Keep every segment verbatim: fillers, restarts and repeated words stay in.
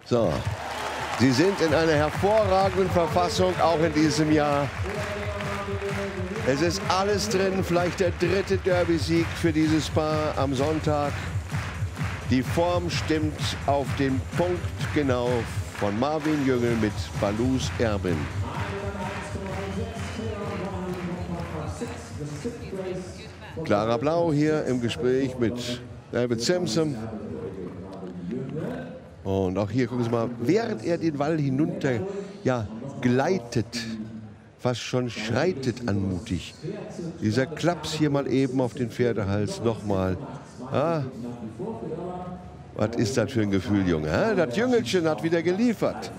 So, sie sind in einer hervorragenden Verfassung, auch in diesem Jahr. Es ist alles drin, vielleicht der dritte Derby-Sieg für dieses Paar am Sonntag. Die Form stimmt auf den Punkt genau von Marvin Jüngel mit Balus Erbin. Clara Blau hier im Gespräch mit David Simpson. Und auch hier, gucken Sie mal, während er den Wall hinunter ja, gleitet, fast schon schreitet anmutig. Dieser Klaps hier mal eben auf den Pferdehals nochmal. Ah, was ist das für ein Gefühl, Junge? Ah, das Jüngelchen hat wieder geliefert.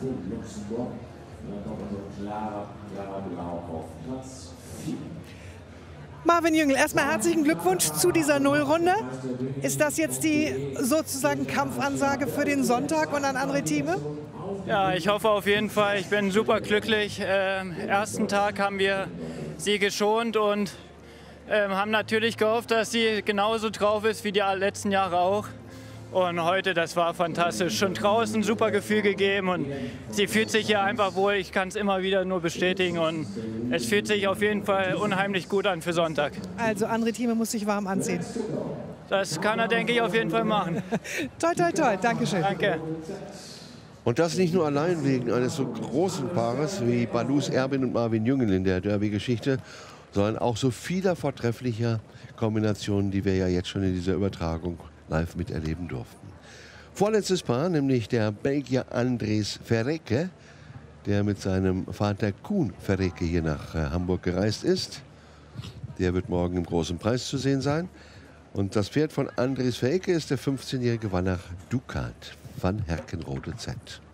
Marvin Jüngel, erstmal herzlichen Glückwunsch zu dieser Nullrunde. Ist das jetzt die sozusagen Kampfansage für den Sonntag und an andere Teams? Ja, ich hoffe auf jeden Fall. Ich bin super glücklich. Ähm, ersten Tag haben wir sie geschont und ähm, haben natürlich gehofft, dass sie genauso drauf ist wie die letzten Jahre auch. Und heute, das war fantastisch. Schon draußen super Gefühl gegeben und sie fühlt sich hier einfach wohl. Ich kann es immer wieder nur bestätigen und es fühlt sich auf jeden Fall unheimlich gut an für Sonntag. Also andere Teams muss sich warm anziehen. Das kann er, denke ich, auf jeden Fall machen. Toi, toi, toi. Dankeschön. Danke. Und das nicht nur allein wegen eines so großen Paares wie Balus Erbin und Marvin Jüngel in der Derby-Geschichte, sondern auch so vieler vortrefflicher Kombinationen, die wir ja jetzt schon in dieser Übertragung live miterleben durften. Vorletztes Paar, nämlich der Belgier Andries Verrecke, der mit seinem Vater Koen Verrecke hier nach äh, Hamburg gereist ist. Der wird morgen im Großen Preis zu sehen sein. Und das Pferd von Andries Verrecke ist der fünfzehnjährige Wallach Ducat van Herkenrode Z.